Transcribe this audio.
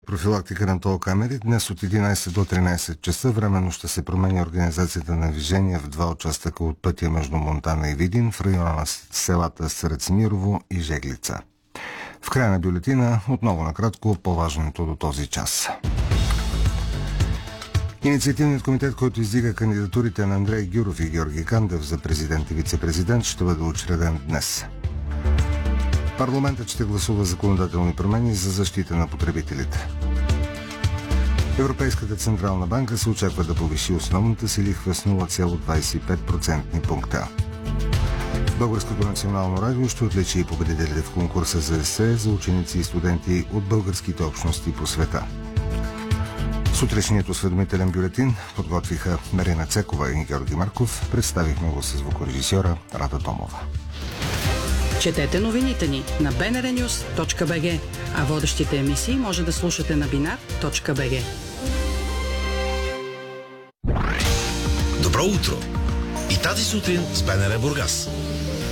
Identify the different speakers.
Speaker 1: Профилактика на тол камери. Днес от 11 до 13 часа временно ще се промени организацията на движение в два участъка от пътя между Монтана и Видин в района на селата Срецмирово и Жеглица. В края на бюлетина отново накратко по-важното до този час. Инициативният комитет, който издига кандидатурите на Андрей Гюров и Георги Кандев за президент и вице-президент, ще бъде учреден днес. Парламентът ще гласува законодателни промени за защита на потребителите. Европейската централна банка се очаква да повиши основната си лихва с 0,25% пункта. Българското национално радио ще отличи и победителите в конкурса за есе за ученици и студенти от българските общности по света. Сутрешният осведомителен бюлетин подготвиха Марина Цекова и Георги Марков. Представихме го с звукорежисьора Рада Томова.
Speaker 2: Четете новините ни на bnrnews.bg, а водещите емисии може да слушате на binar.bg.
Speaker 3: Добро утро! И тази сутрин с БНР Бургас.